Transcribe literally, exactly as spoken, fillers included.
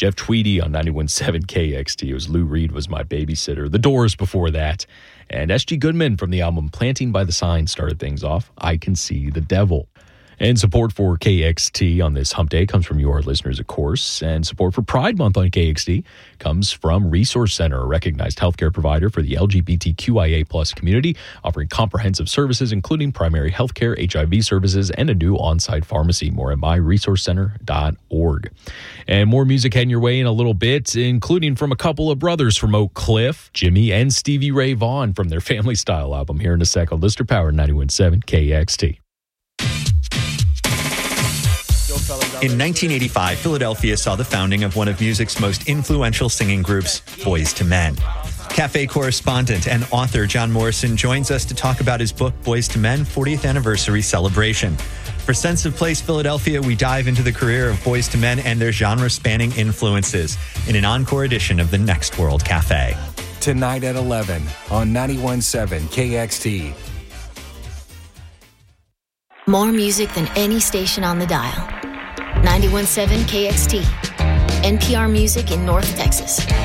Jeff Tweedy on ninety-one point seven K X T. It was Lou Reed was my babysitter. The Doors before that. And S G Goodman from the album Planting by the Sign started things off. I Can See the Devil. And support for K X T on this hump day comes from your listeners, of course. And support for Pride Month on K X T comes from Resource Center, a recognized healthcare provider for the L G B T Q I A plus community, offering comprehensive services, including primary healthcare, H I V services, and a new on-site pharmacy. More at my resource center dot org. And more music heading your way in a little bit, including from a couple of brothers from Oak Cliff, Jimmy and Stevie Ray Vaughan from their Family Style album here in a second. Lister Power, ninety-one point seven K X T. In nineteen eighty-five, Philadelphia saw the founding of one of music's most influential singing groups, Boyz two Men. Cafe correspondent and author John Morrison joins us to talk about his book, Boyz two Men, fortieth Anniversary Celebration. For Sense of Place Philadelphia, we dive into the career of Boyz two Men and their genre-spanning influences in an encore edition of The Next World Cafe. Tonight at eleven on ninety-one point seven K X T. More music than any station on the dial. ninety-one point seven K X T. N P R Music in North Texas.